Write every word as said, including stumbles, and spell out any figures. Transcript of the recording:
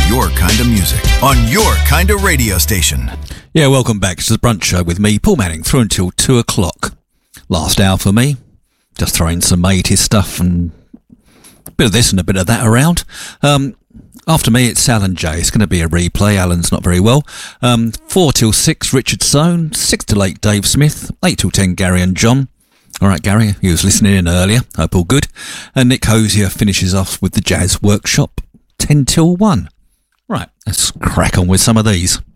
your kind of music on your kind of radio station. Yeah, welcome back to the Brunch Show with me, Paul Manning, through until two o'clock. Last hour for me, just throwing some eighties stuff and a bit of this and a bit of that around. Um, after me, it's Alan J. It's going to be a replay. Alan's not very well. Um, four till six, Richard Soane. Six till eight, Dave Smith. Eight till ten, Gary and John. All right, Gary, he was listening in earlier. Hope all good. And Nick Hosier finishes off with the Jazz Workshop, ten till one. Right, let's crack on with some of these.